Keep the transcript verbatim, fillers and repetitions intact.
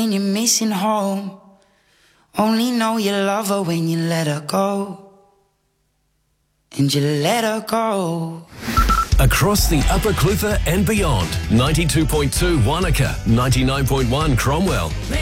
and you're missing home. Only know you love her when you let her go. And you let her go. Across the Upper Clutha and beyond. ninety-two point two Wanaka, ninety-nine point one Cromwell.